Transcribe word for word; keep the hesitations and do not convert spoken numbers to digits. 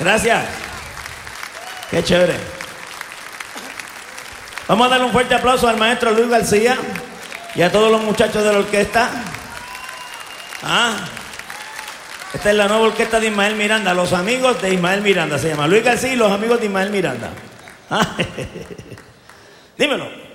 gracias. Qué chévere. Vamos a darle un fuerte aplauso al maestro Luis García y a todos los muchachos de la orquesta. Ah, esta es la nueva orquesta de Ismael Miranda, los amigos de Ismael Miranda se llama. Luis García y los amigos de Ismael Miranda. Ah, dímelo.